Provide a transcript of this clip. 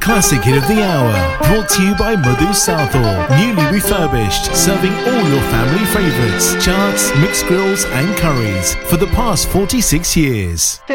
classic hit of the hour. Brought to you by Madhu Southall. Newly refurbished, serving all your family favourites, charts, mixed grills and curries for the past 46 years.